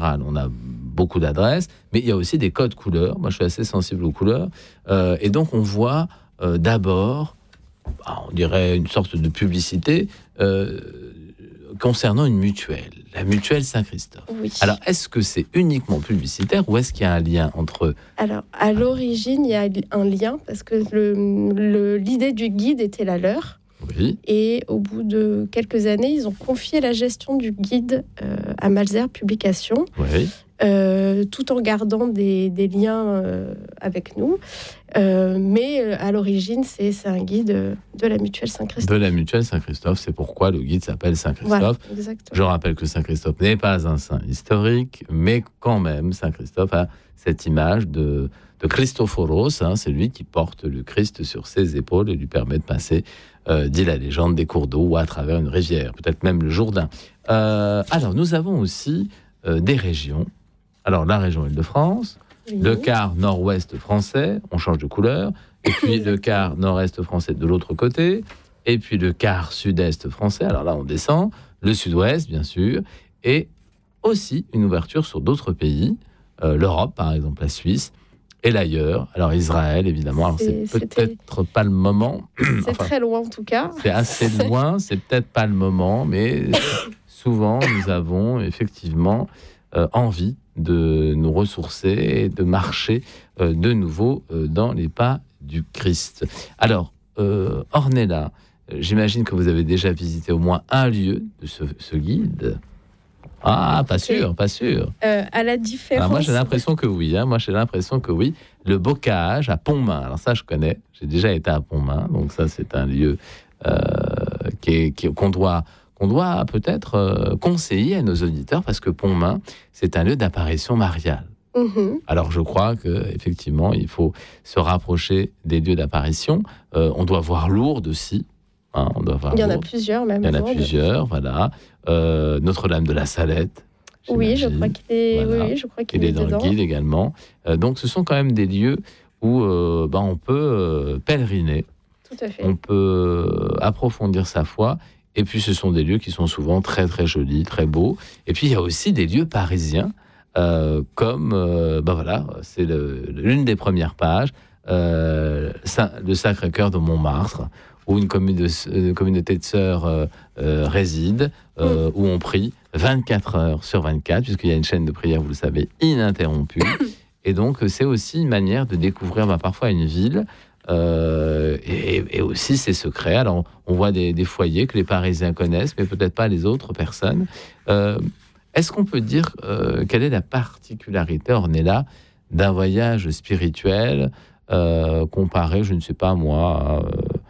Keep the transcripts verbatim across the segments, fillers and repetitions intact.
général, on a beaucoup d'adresses, mais il y a aussi des codes couleurs. Moi, je suis assez sensible aux couleurs. Euh, et donc, on voit euh, d'abord, on dirait une sorte de publicité euh, concernant une mutuelle, la mutuelle Saint-Christophe. Oui. Alors, est-ce que c'est uniquement publicitaire ou est-ce qu'il y a un lien entre... Alors, à l'origine, il y a un lien parce que le, le, l'idée du guide était la leur. Oui. Et au bout de quelques années, ils ont confié la gestion du guide euh, à Malzer Publications, Oui. euh, tout en gardant des, des liens euh, avec nous. Euh, mais euh, à l'origine, c'est, c'est un guide de la mutuelle Saint-Christophe. De la mutuelle Saint-Christophe, c'est pourquoi le guide s'appelle Saint-Christophe. Voilà, exactement. Je rappelle que Saint-Christophe n'est pas un saint historique, mais quand même, Saint-Christophe a cette image de, de Christophoros, hein, c'est lui qui porte le Christ sur ses épaules et lui permet de passer, euh, dit la légende, des cours d'eau ou à travers une rivière, peut-être même le Jourdain. Euh, alors, nous avons aussi euh, des régions. Alors, la région Île-de-France, oui. Le quart nord-ouest français, on change de couleur, et puis le quart nord-est français de l'autre côté, et puis le quart sud-est français, alors là on descend, le sud-ouest bien sûr, et aussi une ouverture sur d'autres pays, euh, l'Europe par exemple, la Suisse, et l'ailleurs, alors Israël évidemment, alors c'est, c'est peut-être c'était... pas le moment. C'est enfin, très loin en tout cas. C'est assez loin, c'est peut-être pas le moment, mais souvent nous avons effectivement euh, envie de nous ressourcer et de marcher euh, de nouveau euh, dans les pas du Christ. Alors, euh, Ornella, j'imagine que vous avez déjà visité au moins un lieu de ce, ce guide. Ah, pas sûr, okay. pas sûr. Euh, à la différence... Alors moi, j'ai l'impression que oui. Hein, moi, j'ai l'impression que oui. Le Bocage à Pontmain. Alors ça, je connais. J'ai déjà été à Pontmain. Donc ça, c'est un lieu euh, qui est, qui, qu'on doit... qu'on doit peut-être euh, conseiller à nos auditeurs, parce que Pontmain, c'est un lieu d'apparition mariale. Mmh. Alors, je crois qu'effectivement, il faut se rapprocher des lieux d'apparition. Euh, on doit voir Lourdes aussi. Hein, on doit voir il y en Lourdes. a plusieurs, même. Il y en a plusieurs, voilà. Euh, Notre-Dame de la Salette. Oui, je crois qu'il est, voilà. oui, je crois qu'il il est, est dans dedans. le guide également. Euh, donc, ce sont quand même des lieux où euh, ben, on peut euh, pèleriner. Tout à fait. On peut approfondir sa foi. Et puis, ce sont des lieux qui sont souvent très, très jolis, très beaux. Et puis, il y a aussi des lieux parisiens, euh, comme, euh, ben voilà, c'est le, l'une des premières pages, euh, le Sacré-Cœur de Montmartre, où une, commune de, une communauté de sœurs euh, euh, réside, euh, mmh. où on prie vingt-quatre heures sur vingt-quatre, puisqu'il y a une chaîne de prière, vous le savez, ininterrompue. Et donc, c'est aussi une manière de découvrir ben, parfois une ville, Euh, et, et aussi ses secrets. Alors, on voit des, des foyers que les Parisiens connaissent, mais peut-être pas les autres personnes. Euh, est-ce qu'on peut dire euh, quelle est la particularité, Ornella, d'un voyage spirituel euh, comparé, je ne sais pas moi,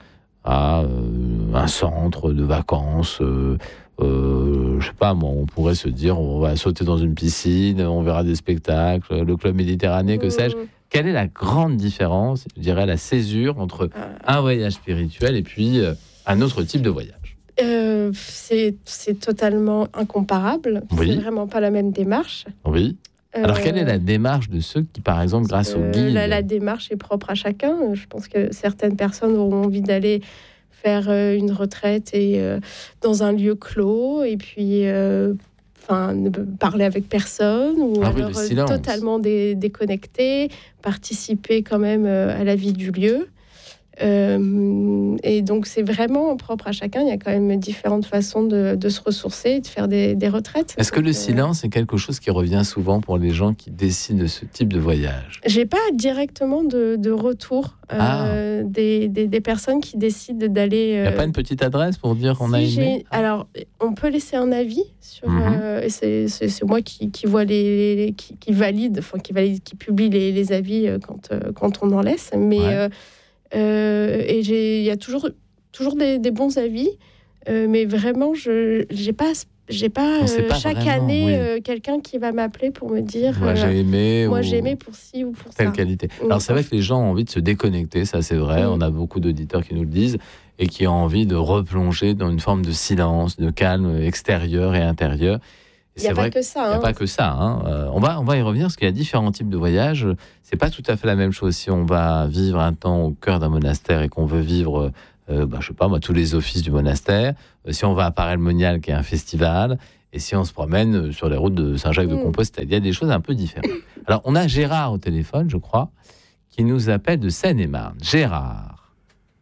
à, à euh, un centre de vacances euh, euh, je sais pas moi, on pourrait se dire on va sauter dans une piscine, on verra des spectacles, le club méditerranéen, que sais-je. Quelle est la grande différence, je dirais, la césure entre un voyage spirituel et puis euh, un autre type de voyage? euh, c'est, c'est totalement incomparable. Oui. C'est vraiment pas la même démarche. Oui. Alors, euh, quelle est la démarche de ceux qui, par exemple, grâce euh, au guide... La, la démarche est propre à chacun. Je pense que certaines personnes auront envie d'aller faire euh, une retraite et, euh, dans un lieu clos, et puis... Euh, Enfin, ne parler avec personne, ou ah alors oui, totalement dé- déconnecté, participer quand même euh, à la vie du lieu. Euh, et donc, c'est vraiment propre à chacun. Il y a quand même différentes façons de, de se ressourcer et de faire des, des retraites. Est-ce que le euh... silence est quelque chose qui revient souvent pour les gens qui décident de ce type de voyage? J'ai pas directement de, de retour euh, ah. des, des, des personnes qui décident d'aller... Il n'y a euh... pas une petite adresse pour dire on si a aimé j'ai... Alors, on peut laisser un avis sur... Mm-hmm. Euh, c'est, c'est, c'est moi qui, qui vois les... les qui, qui valide, enfin, qui valide, qui publie les, les avis quand, quand on en laisse. Mais... Ouais. Euh, Euh, et il y a toujours, toujours des, des bons avis, euh, mais vraiment, je n'ai pas, j'ai pas, euh, pas chaque vraiment, année oui. euh, quelqu'un qui va m'appeler pour me dire moi, euh, j'ai aimé, moi ou... j'ai aimé pour ci ou pour telle ça. Qualité. Alors, c'est vrai que les gens ont envie de se déconnecter, ça c'est vrai, mmh. on a beaucoup d'auditeurs qui nous le disent, et qui ont envie de replonger dans une forme de silence, de calme extérieur et intérieur. Il n'y a, a pas que ça. Il n'y a pas que ça. Hein. Euh, on, va, on va y revenir, parce qu'il y a différents types de voyages. Ce n'est pas tout à fait la même chose si on va vivre un temps au cœur d'un monastère et qu'on veut vivre, euh, bah, je sais pas moi, tous les offices du monastère. Euh, si on va à Paray-le-Monial, qui est un festival, et si on se promène sur les routes de Saint-Jacques-de-Compostelle. Il y a des choses un peu différentes. Alors, on a Gérard au téléphone, je crois, qui nous appelle de Seine-et-Marne. Gérard.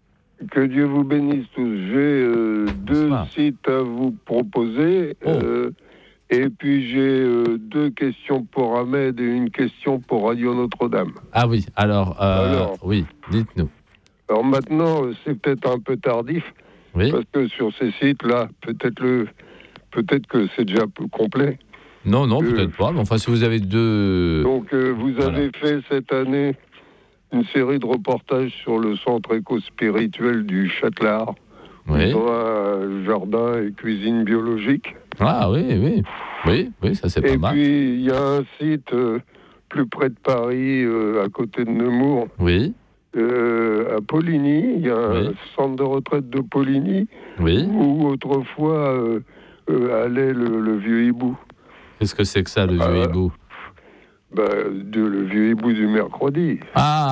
Que Dieu vous bénisse tous. J'ai euh, deux sites à vous proposer. Oh. Euh, et puis j'ai euh, deux questions pour Ahmed et une question pour Radio Notre-Dame. Ah oui, alors, euh, alors oui, dites-nous. Alors maintenant, c'est peut-être un peu tardif, oui. parce que sur ces sites-là, peut-être, le, peut-être que c'est déjà peu complet. Non, non, euh, peut-être pas. Mais enfin, si vous avez deux... Donc, euh, vous voilà. avez fait cette année une série de reportages sur le centre éco-spirituel du Châtelard. Oui. Un jardin et cuisine biologique. Ah oui, oui. Oui, oui, ça c'est pas et mal. Et puis, il y a un site euh, plus près de Paris, euh, à côté de Nemours. Oui. Euh, à Poligny, il y a oui. un centre de retraite de Poligny. Oui. Où autrefois euh, euh, allait le, le vieux hibou. Qu'est-ce que c'est que ça, le vieux euh, hibou? Bah, de, le vieux hibou du mercredi.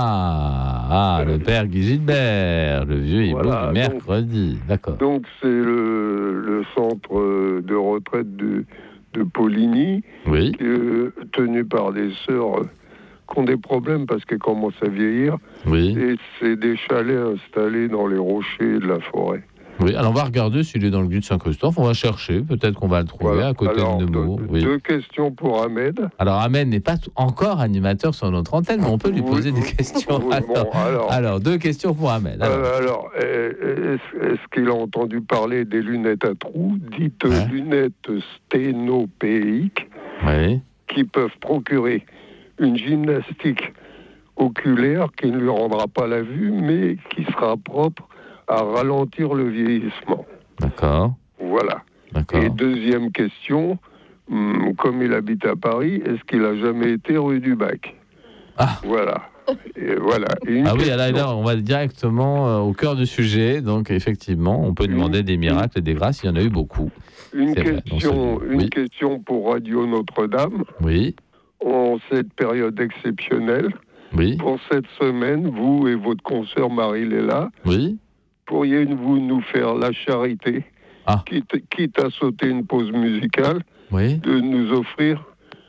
Ah, ah le père Guy Gilbert, le vieux voilà, hibou du mercredi, donc, d'accord. Donc c'est le, le centre de retraite de, de Poligny, oui. euh, tenu par des sœurs euh, qui ont des problèmes parce qu'elles commencent à vieillir. Oui. Et c'est des chalets installés dans les rochers de la forêt. Oui, alors on va regarder s'il est dans le guide Saint-Christophe, on va chercher, peut-être qu'on va le trouver voilà. à côté alors, de Nemours. Deux, oui. deux questions pour Ahmed. Alors Ahmed n'est pas encore animateur sur notre antenne, mais on peut lui poser oui, des questions. Oui, alors, bon, alors, alors, deux questions pour Ahmed. Alors, euh, alors est-ce, est-ce qu'il a entendu parler des lunettes à trous, dites hein? lunettes sténopéiques, oui. qui peuvent procurer une gymnastique oculaire qui ne lui rendra pas la vue, mais qui sera propre à ralentir le vieillissement. D'accord. Voilà. D'accord. Et deuxième question, hum, comme il habite à Paris, est-ce qu'il a jamais été rue du Bac? Ah. Voilà. Et voilà. Et ah oui, là, là, on va directement euh, au cœur du sujet. Donc, effectivement, on peut demander une, des miracles et des grâces. Il y en a eu beaucoup. Une, question, une oui. question pour Radio Notre-Dame. Oui. En cette période exceptionnelle. Oui. Pour cette semaine, vous et votre consoeur Marie-Léla. Oui. Pourriez-vous nous faire la charité, ah. quitte, quitte à sauter une pause musicale, oui. de nous offrir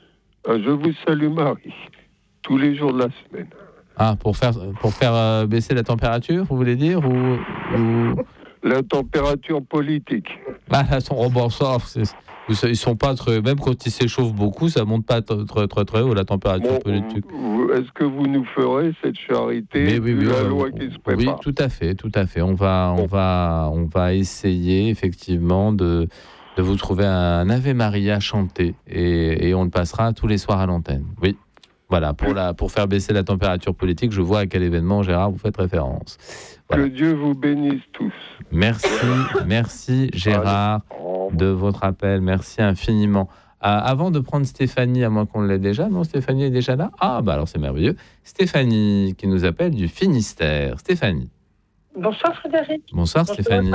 un Je vous salue Marie, tous les jours de la semaine. Ah, pour faire, pour faire euh, baisser la température, vous voulez dire ou, ou... La température politique. Ah, là, oh, bon, ça, c'est, ils sont pas très, même quand ils s'échauffent beaucoup, ça monte pas très très très, très haut la température bon, politique. Est-ce que vous nous ferez cette charité Mais oui, de oui, la oui, loi oui, qui se prépare? Oui, tout à fait, tout à fait. On va, on va, on va essayer effectivement de, de vous trouver un Ave Maria chanté et, et on le passera tous les soirs à l'antenne. Oui. Voilà, pour, la, pour faire baisser la température politique, je vois à quel événement, Gérard, vous faites référence. Voilà. Que Dieu vous bénisse tous. Merci, merci Gérard de votre appel, merci infiniment. Euh, avant de prendre Stéphanie, à moins qu'on l'ait déjà, non, Stéphanie est déjà là? Ah, bah alors c'est merveilleux. Stéphanie qui nous appelle du Finistère. Stéphanie. Bonsoir Frédéric. Bonsoir, Bonsoir Stéphanie.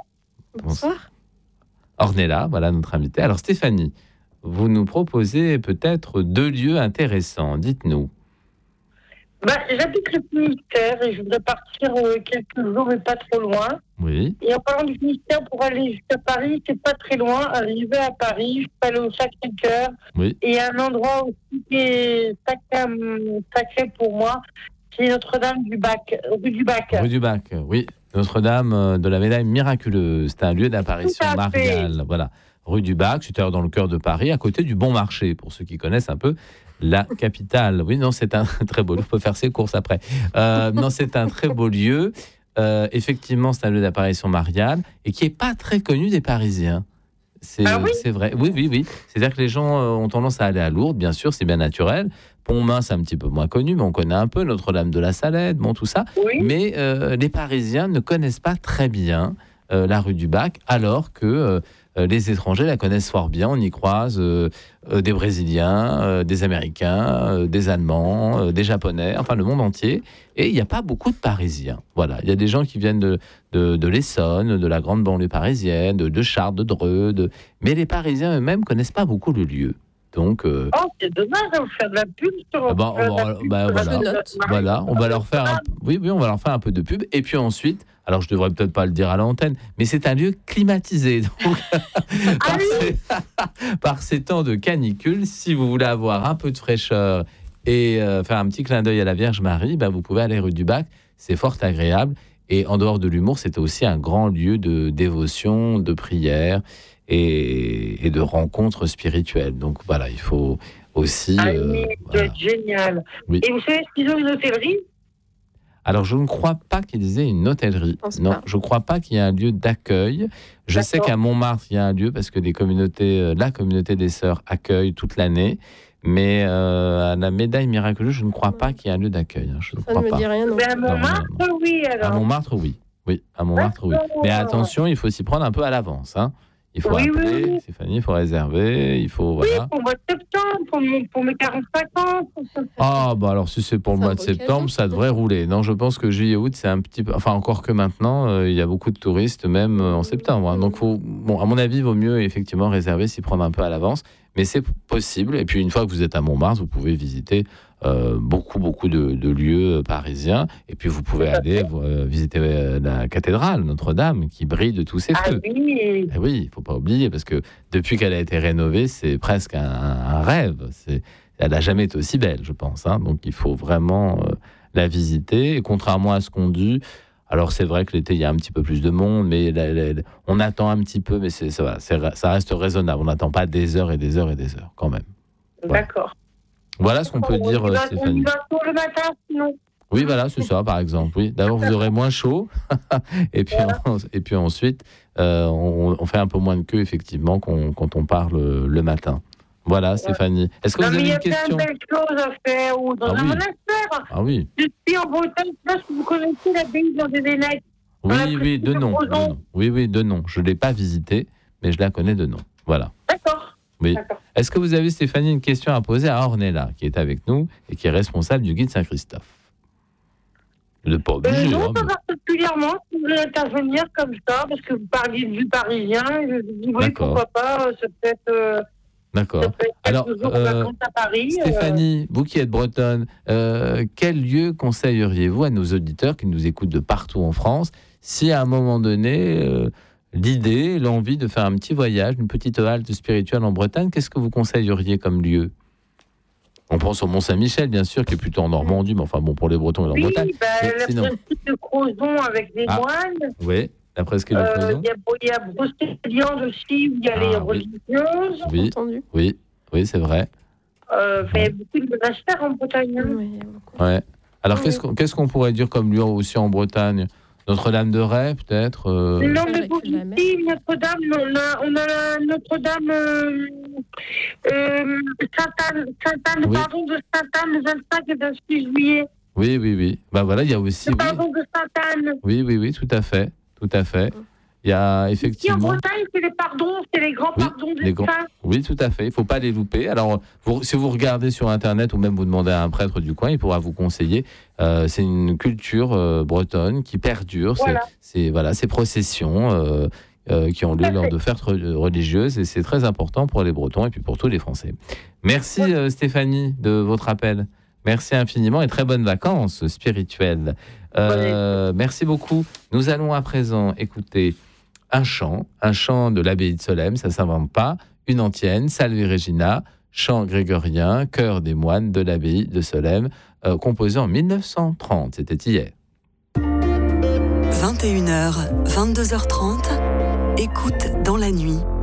Bonsoir. Ornella, voilà notre invitée. Alors Stéphanie, vous nous proposez peut-être deux lieux intéressants. Dites-nous. Bah, j'habite le Finistère et je voudrais partir euh, quelques jours, mais pas trop loin. Oui. Et en parlant du Finistère, pour aller jusqu'à Paris, c'est pas très loin. Arriver à Paris, je peux aller au Sacré-Cœur. Oui. Et un endroit aussi qui est sacré, sacré pour moi, c'est Notre-Dame du Bac, rue du Bac. Rue du Bac, oui. Notre-Dame de la Médaille Miraculeuse. C'est un lieu d'apparition mariale. Voilà. Rue du Bac, c'est dans le cœur de Paris, à côté du Bon Marché, pour ceux qui connaissent un peu la capitale. Oui, non, c'est un très beau lieu. On peut faire ses courses après. Euh, non, c'est un très beau lieu. Euh, effectivement, c'est un lieu d'apparition mariale et qui n'est pas très connu des Parisiens. C'est, ah oui c'est vrai. Oui, oui, oui. C'est-à-dire que les gens ont tendance à aller à Lourdes, bien sûr, c'est bien naturel. Pontmain, c'est un petit peu moins connu, mais on connaît un peu Notre-Dame de la Salette, bon, tout ça. Oui. Mais euh, les Parisiens ne connaissent pas très bien euh, la rue du Bac, alors que euh, les étrangers la connaissent fort bien. On y croise euh, euh, des Brésiliens, euh, des Américains, euh, des Allemands, euh, des Japonais, enfin le monde entier. Et il n'y a pas beaucoup de Parisiens. Voilà, il y a des gens qui viennent de, de, de l'Essonne, de la grande banlieue parisienne, de, de Chartres, de Dreux. De... Mais les Parisiens eux-mêmes ne connaissent pas beaucoup le lieu. Donc, euh, oh, c'est dommage de vous faire de la pub sur. ah bah, on, va, bah, voilà, note. voilà, on va leur faire, un, oui, oui, on va leur faire un peu de pub. Et puis ensuite, alors je devrais peut-être pas le dire à l'antenne, mais c'est un lieu climatisé. Donc, par, ces, par ces temps de canicule, si vous voulez avoir un peu de fraîcheur et euh, faire un petit clin d'œil à la Vierge Marie, bah, vous pouvez aller rue du Bac. C'est fort agréable. Et en dehors de l'humour, c'était aussi un grand lieu de dévotion, de prière et, et de rencontres spirituelles. Donc voilà, il faut aussi... Ah, euh, mais voilà. c'est génial. Oui. Et vous savez qu'ils ont une hôtellerie? Alors, je ne crois pas qu'ils aient une hôtellerie. Non, pas. Je ne crois pas qu'il y ait un lieu d'accueil. Je D'accord. sais qu'à Montmartre, il y a un lieu parce que des communautés, la communauté des Sœurs accueille toute l'année. Mais euh, à la médaille miraculeuse, je ne crois pas qu'il y ait un lieu d'accueil. Hein. Je ne Ça crois ne me pas. dit rien. Non. Mais à Montmartre, non, non. oui. Alors. À Montmartre, oui. Oui, à Montmartre, oui. Mais attention, il faut s'y prendre un peu à l'avance. Hein. Il faut oui, appeler, oui. Stéphanie, il faut réserver, il faut... Oui, voilà. pour le mois de septembre, pour, mon, pour mes quarante-cinq ans. Ah, bah alors si c'est pour c'est le mois de septembre, ça devrait rouler. Non, je pense que juillet-août, c'est un petit peu... Enfin, encore que maintenant, euh, il y a beaucoup de touristes, même euh, en septembre. Hein. Donc, faut... bon, à mon avis, il vaut mieux effectivement réserver, s'y prendre un peu à l'avance. Mais c'est possible. Et puis, une fois que vous êtes à Montmartre, vous pouvez visiter euh, beaucoup, beaucoup de, de lieux parisiens. Et puis, vous pouvez aller euh, visiter euh, la cathédrale Notre-Dame, qui brille de tous ses feux. Ah oui. Et oui, il ne faut pas oublier, parce que depuis qu'elle a été rénovée, c'est presque un, un rêve. C'est, elle n'a jamais été aussi belle, je pense. Hein. Donc, il faut vraiment euh, la visiter. Et contrairement à ce qu'on dit... Alors, c'est vrai que l'été, il y a un petit peu plus de monde, mais la, la, la, on attend un petit peu, mais c'est, ça, va, c'est, ça reste raisonnable. On n'attend pas des heures et des heures et des heures, quand même. Voilà. D'accord. Voilà ce qu'on peut on dire, va, Stéphanie. On y va pour le matin, sinon. Oui, voilà, c'est ça, par exemple. Oui. D'abord, vous aurez moins chaud, et, puis, voilà. on, et puis ensuite, euh, on, on fait un peu moins de queue, effectivement, qu'on, quand on part le, le matin. Voilà, ouais. Stéphanie. Est-ce que non, vous avez une question? Il y a plein de belles choses à faire, ou dans ah, un oui. monastère. Ah oui. Je suis en Bretagne, là, vous connaissez l'abbaye de Landévennec. Oui, oui, de nom, de nom. Oui, oui, de nom. Je ne l'ai pas visitée, mais je la connais de nom. Voilà. D'accord. Oui. D'accord. Est-ce que vous avez, Stéphanie, une question à poser à Ornella, qui est avec nous et qui est responsable du guide Saint-Christophe? Vous n'êtes pas obligé. Euh, non, hein, pas mais... particulièrement. Si vous voulez intervenir comme ça, parce que vous parliez du Parisien, je dis oui, D'accord. pourquoi pas, c'est peut-être... Euh... D'accord. Alors, euh, Paris, Stéphanie, euh... vous qui êtes bretonne, euh, quel lieu conseilleriez-vous à nos auditeurs qui nous écoutent de partout en France, si à un moment donné, euh, l'idée, l'envie de faire un petit voyage, une petite halte spirituelle en Bretagne, qu'est-ce que vous conseilleriez comme lieu? On pense au Mont-Saint-Michel, bien sûr, qui est plutôt en Normandie, mais enfin bon, pour les Bretons et en oui, Bretagne. Bah, la sinon... presqu'île de Crozon avec des ah, moines. Oui. La presqu'île de Crozon. Il euh, y a, a Brocéliande aussi, où il y a ah, les religieuses. Oui, oui, oui, oui, c'est vrai. Euh, il y a beaucoup de monastères en Bretagne. Hein. Oui, ouais. Alors, oui. qu'est-ce, qu'on, qu'est-ce qu'on pourrait dire comme lieu aussi en Bretagne? Notre-Dame-de-Ré, peut-être euh... Non, mais vous ici, Notre-Dame, on a, on a Notre-Dame euh, euh, Sainte-Anne, Sainte-Anne oui. pardon, de Sainte-Anne, le vingt-cinq et vingt-six juillet. Oui, oui, oui. Ben voilà, il y a aussi... Le pardon oui. de Sainte-Anne. Oui, oui, oui, tout à fait. Tout à fait. Il y a effectivement... Ici en Bretagne, c'est les pardons, c'est les grands oui, pardons des les grands... saints. Oui, tout à fait. Il ne faut pas les louper. Alors, vous, si vous regardez sur Internet ou même vous demandez à un prêtre du coin, il pourra vous conseiller. Euh, c'est une culture euh, bretonne qui perdure. Voilà. C'est, c'est, voilà, ces processions euh, euh, qui ont lieu lors de fêtes religieuses. Et c'est très important pour les Bretons et puis pour tous les Français. Merci ouais. euh, Stéphanie de votre appel. Merci infiniment et très bonnes vacances spirituelles. Euh, ouais. Merci beaucoup. Nous allons à présent écouter un chant, un chant de l'abbaye de Solesmes, ça ne s'invente pas, une antienne, Salve Regina, chant grégorien, chœur des moines de l'abbaye de Solesmes, euh, composé en dix-neuf cent trente, c'était hier. vingt et une heures, vingt-deux heures trente, écoute dans la nuit,